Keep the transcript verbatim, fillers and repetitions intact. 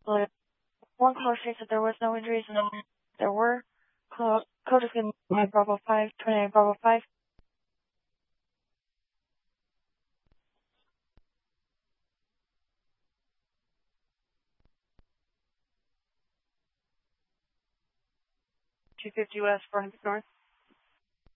But one caller states that there was no injuries and there were. Code is going to be Bravo five, twenty-nine Bravo five. two fifty West, four hundred North.